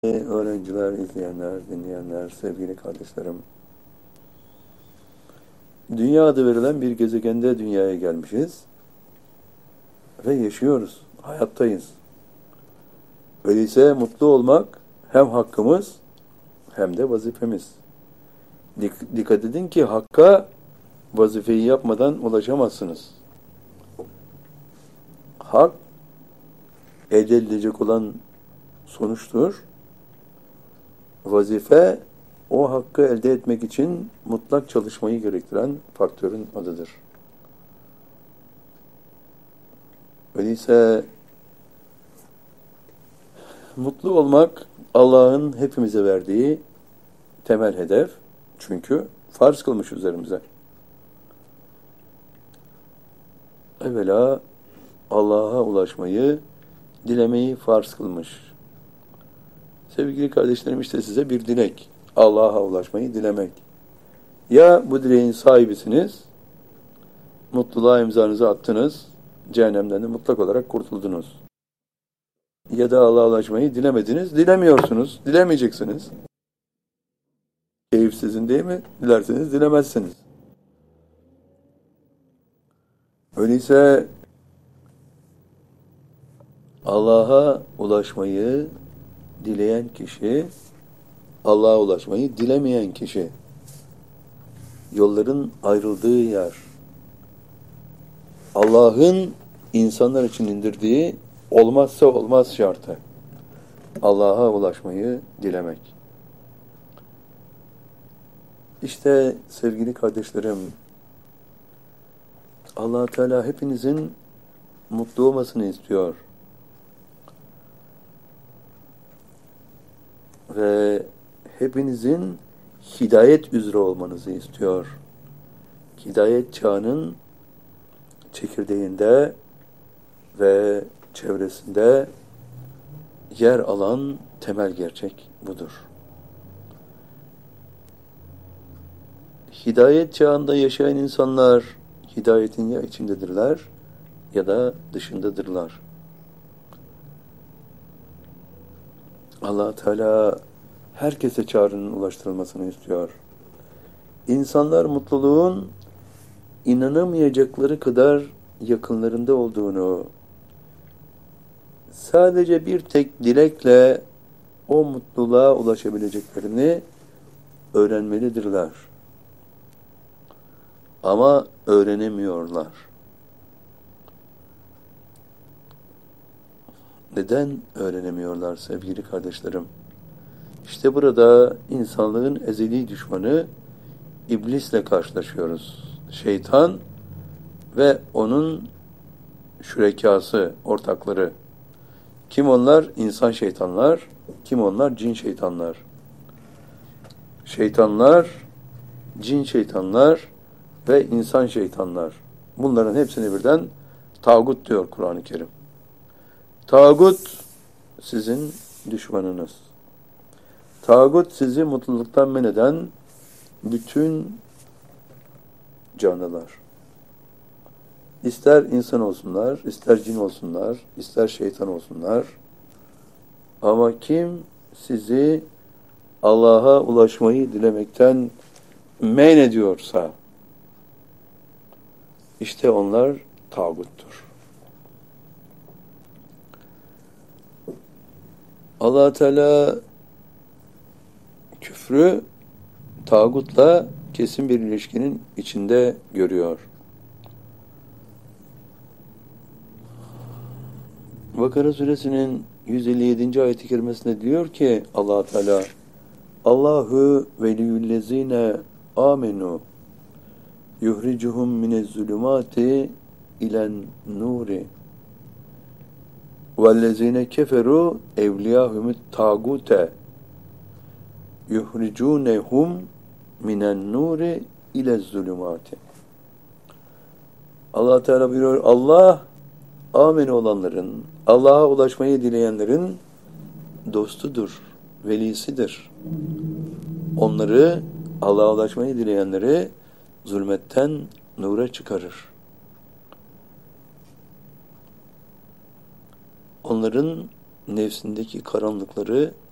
Öğrenciler, izleyenler, dinleyenler, sevgili kardeşlerim. Dünya adı verilen bir gezegende dünyaya gelmişiz ve yaşıyoruz, hayattayız. Öyleyse mutlu olmak hem hakkımız hem de vazifemiz. Dikkat edin ki hakka vazifeyi yapmadan ulaşamazsınız. Hak elde edilecek olan sonuçtur. Vazife o hakkı elde etmek için mutlak çalışmayı gerektiren faktörün adıdır. Öyleyse mutlu olmak Allah'ın hepimize verdiği temel hedef. Çünkü farz kılmış üzerimize. Evvela Allah'a ulaşmayı, dilemeyi farz kılmış. Sevgili kardeşlerim, işte size bir dilek. Allah'a ulaşmayı dilemek. Ya bu dileğin sahibisiniz, mutluluğa imzanızı attınız, cehennemden de mutlak olarak kurtuldunuz. Ya da Allah'a ulaşmayı dilemediniz, dilemiyorsunuz, dilemeyeceksiniz. Keyif sizin değil mi? Dilerseniz dilemezsiniz. Öyleyse Allah'a ulaşmayı dileyen kişi, Allah'a ulaşmayı dilemeyen kişi, yolların ayrıldığı yer, Allah'ın insanlar için indirdiği olmazsa olmaz şartı, Allah'a ulaşmayı dilemek. İşte sevgili kardeşlerim, Allah Teala hepinizin mutlu olmasını istiyor. Ve hepinizin hidayet üzere olmanızı istiyor. Hidayet çağının çekirdeğinde ve çevresinde yer alan temel gerçek budur. Hidayet çağında yaşayan insanlar hidayetin ya içindedirler ya da dışındadırlar. Allah Teala herkese çağrının ulaştırılmasını istiyor. İnsanlar mutluluğun inanamayacakları kadar yakınlarında olduğunu, sadece bir tek dilekle o mutluluğa ulaşabileceklerini öğrenmelidirler. Ama öğrenemiyorlar. Neden öğrenemiyorlar sevgili kardeşlerim? İşte burada insanlığın ezeli düşmanı iblisle karşılaşıyoruz. Şeytan ve onun şürekası, ortakları. Kim onlar? İnsan şeytanlar. Kim onlar? Cin şeytanlar. Şeytanlar, cin şeytanlar ve insan şeytanlar. Bunların hepsini birden tağut diyor Kur'an-ı Kerim. Tağut sizin düşmanınız. Tağut sizi mutluluktan men eden bütün canlılar. İster insan olsunlar, ister cin olsunlar, ister şeytan olsunlar. Ama kim sizi Allah'a ulaşmayı dilemekten men ediyorsa, işte onlar tağuttur. Allah Teala küfrü tağutla kesin bir ilişkinin içinde görüyor. Bakara suresinin 157. ayet-i kerimesinde diyor ki Allah Teala Allahu veliyyüllezine amenu yuhricuhum minezzulumati ilen nuri vellezine keferu evliyahumut tağute yuhricunehum minen nuri ilezzulumati. Allah Teala buyuruyor, Allah amin olanların, Allah'a ulaşmayı dileyenlerin dostudur, velisidir. Onları, Allah'a ulaşmayı dileyenleri zulmetten nura çıkarır. Onların nefsindeki karanlıkları